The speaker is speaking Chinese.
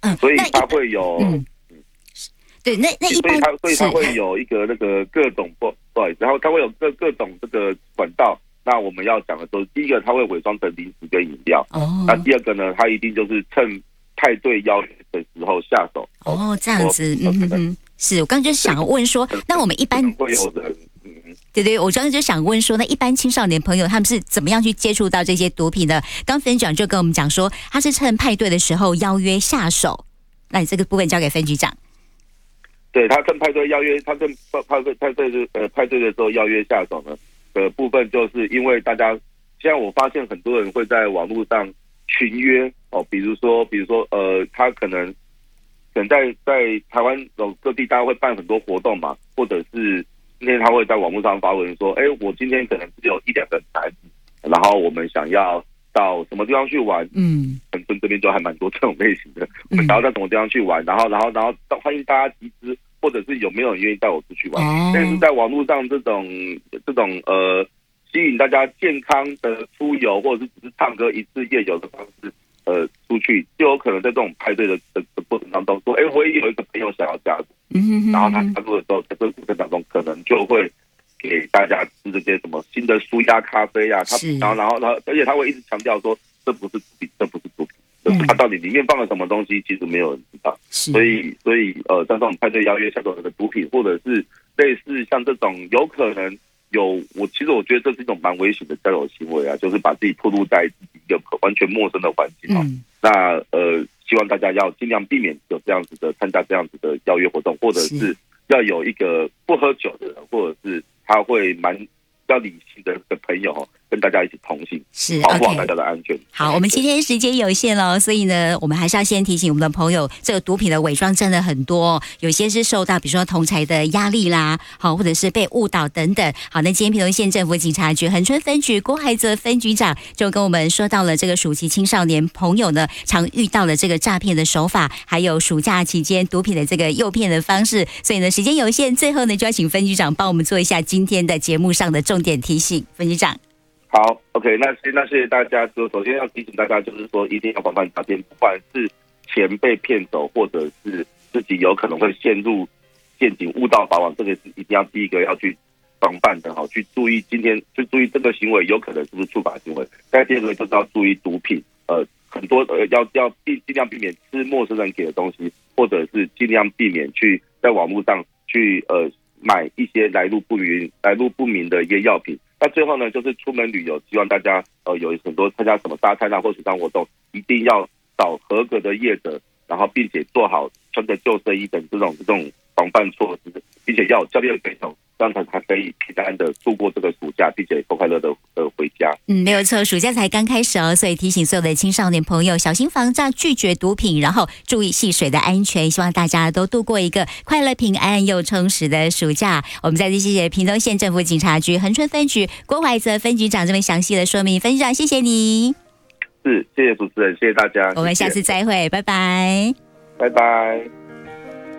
所以它会有对，那一般所以它会有一个那个各种不好意思，然后它会有各种这个管道。那我们要讲的都是，第一个它会伪装成零食跟饮料，那第二个呢，它一定就是趁派对邀约的时候下手。 这样子，是我刚刚就想问说，那我们一般会有人。 对，我刚刚就想问说，那一般青少年朋友他们是怎么样去接触到这些毒品的？刚分局长就跟我们讲说，他是趁派对的时候邀约下手。那你这个部分交给分局长。 对，他趁派对邀约，他趁派对的时候邀约下手呢的部分，就是因为大家现在我发现很多人会在网络上群约比如说他可能在台湾各地大家会办很多活动嘛，或者是今天他会在网络上发文说，我今天可能只有1-2个孩子，然后我们想要到什么地方去玩，恒春这边就还蛮多这种类型的，我们想要到什么地方去玩，然后欢迎大家集资，或者是有没有人愿意带我出去玩，但是在网络上这种吸引大家健康的出游，或者是只是唱歌一次夜游的方式，出去就有可能在这种派对的过程当中说，我也有一个朋友想要加入，然后他加入的时候，在这个过程当中可能就会给大家吃这些什么新的舒压咖啡啊，然后而且他会一直强调说这不是毒品，这不是毒品，它到底里面放了什么东西，其实没有人知道。所以像这种派对邀约下手的毒品，或者是类似像这种有可能其实我觉得这是一种蛮危险的交友行为啊，就是把自己暴露在自己一个完全陌生的环境那希望大家要尽量避免有这样子的参加这样子的邀约活动，或者是要有一个不喝酒的人，或者是他会蛮较理性的朋友跟大家一起同行，保护好大家的安全。 好，我们今天时间有限了，所以呢，我们还是要先提醒我们的朋友，这个毒品的伪装真的很多，有些是受到比如说同侪的压力啦，好，或者是被误导等等。好，那今天屏东县政府警察局恒春分局郭海泽分局长就跟我们说到了这个暑期青少年朋友呢常遇到的这个诈骗的手法，还有暑假期间毒品的这个诱骗的方式。所以呢，时间有限，最后呢就要请分局长帮我们做一下今天的节目上的重点提醒。分局长。 好 ，OK， 那谢谢大家。首先要提醒大家，就是说一定要防范诈骗，不管是钱被骗走，或者是自己有可能会陷入陷阱、误到法网，这个是一定要第一个要去防范的，去注意注意这个行为有可能是不是触法行为。再第二个就是要注意毒品，很多要尽量避免吃陌生人给的东西，或者是尽量避免去在网络上去买一些来路不明的一些药品。那最后呢，就是出门旅游，希望大家有很多参加什么沙滩或水上活动，一定要找合格的业者，然后并且做好穿着救生衣等这种防范措施，并且要有教练陪同，这样才可以平安的度过这个暑假，并且快乐的回家。 没有错，暑假才刚开始所以提醒所有的青少年朋友小心防诈，拒绝毒品，然后注意戏水的安全。希望大家都度过一个快乐、平安又充实的暑假。我们再次谢谢屏东县政府警察局恒春分局郭怀泽分局长这么详细的说明。分局长，谢谢你。 是，谢谢主持人，谢谢大家。 我们下次再会，拜拜。 拜拜。